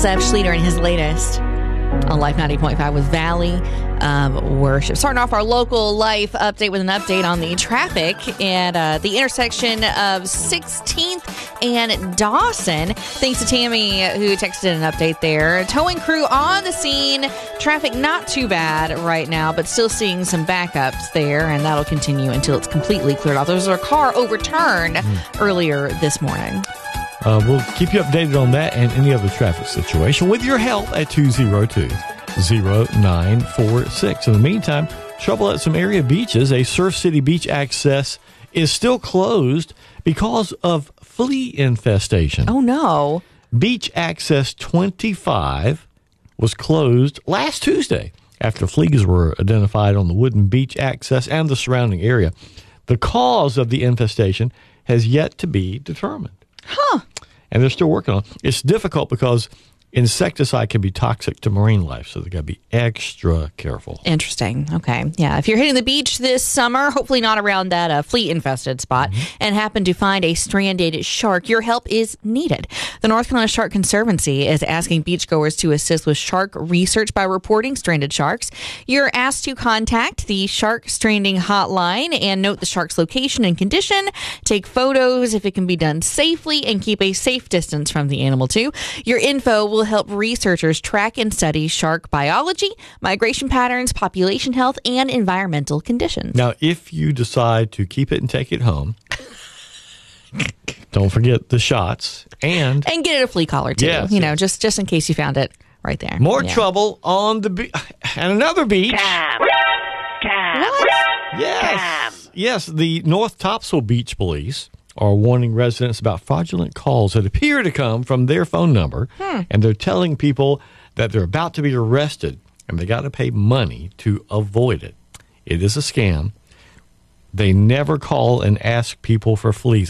Seth Schleter and his latest on Life 90.5 with Valley Worship. Starting off our local life update with an update on the traffic at the intersection of 16th and Dawson. Thanks to Tammy who texted an update there. Towing crew on the scene. Traffic not too bad right now, but still seeing some backups there, and that'll continue until it's completely cleared off. There was a car overturned earlier this morning. We'll keep you updated on that and any other traffic situation with your help at 202-0946. In the meantime, trouble at some area beaches. A Surf City beach access is still closed because of flea infestation. Oh, no. Beach access 25 was closed last Tuesday after fleas were identified on the wooden beach access and the surrounding area. The cause of the infestation has yet to be determined. Huh. And they're still working on it. It's difficult because insecticide can be toxic to marine life, so they've got to be extra careful. Interesting. Okay. Yeah. If you're hitting the beach this summer, hopefully not around that flea-infested spot, and happen to find a stranded shark, your help is needed. The North Carolina Shark Conservancy is asking beachgoers to assist with shark research by reporting stranded sharks. You're asked to contact the Shark Stranding Hotline and note the shark's location and condition. Take photos if it can be done safely, and keep a safe distance from the animal too. Your info will help researchers track and study shark biology, migration patterns, population health, and environmental conditions. Now, if you decide to keep it and take it home, don't forget the shots and get it a flea collar too. Yes, just in case you found it right there. More trouble on the and another beach. What? Yes. The North Topsail Beach Police are warning residents about fraudulent calls that appear to come from their phone number, and they're telling people that they're about to be arrested, and they got to pay money to avoid it. It is a scam. They never call and ask people for fees.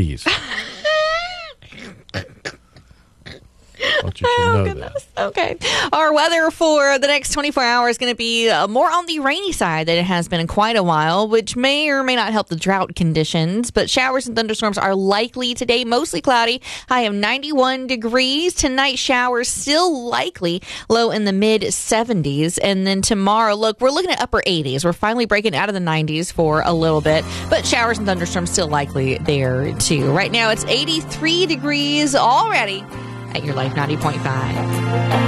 Thought you should know that. Okay. Our weather for the next 24 hours is going to be more on the rainy side than it has been in quite a while, which may or may not help the drought conditions. But showers and thunderstorms are likely today, mostly cloudy. High of 91 degrees. Tonight, showers still likely, low in the mid-70s. And then tomorrow, we're looking at upper 80s. We're finally breaking out of the 90s for a little bit. But showers and thunderstorms still likely there, too. Right now, it's 83 degrees already at your Life 90.5.